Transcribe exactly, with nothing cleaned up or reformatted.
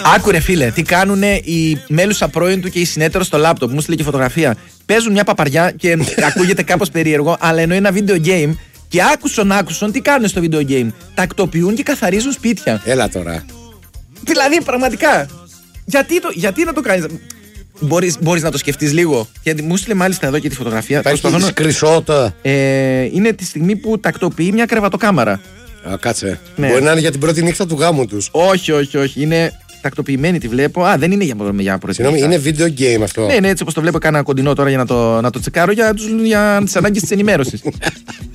Άκουρε φίλε, τι κάνουνε η μέλουσα πρώην του και η συνέτερο στο λάπτοπ. Μου στείλε και φωτογραφία. Παίζουν μια παπαριά και ακούγεται κάπως περίεργο, αλλά εννοεί ένα video game. Και άκουσον, άκουσον τι κάνουν στο video game. Τακτοποιούν και καθαρίζουν σπίτια. Έλα τώρα. Δηλαδή, πραγματικά. Γιατί, το, γιατί να το κάνεις. Μπορείς, μπορείς να το σκεφτείς λίγο. Γιατί μου στείλε μάλιστα εδώ και τη φωτογραφία. Υπάρχει κρυσότα. Ε, είναι τη στιγμή που τακτοποιεί μια κρεβατοκάμαρα. Α, κάτσε. Ναι. Μπορεί να είναι για την πρώτη νύχτα του γάμου τους. Όχι, όχι, όχι. Είναι τακτοποιημένη, τη βλέπω. Α, δεν είναι για, για πρώτη Συγγνώμη, νύχτα. είναι video game αυτό. Ναι, ναι, έτσι όπως το βλέπω, κάνα κοντινό τώρα για να το, να το τσεκάρω για, τους, για τις ανάγκες της ενημέρωσης.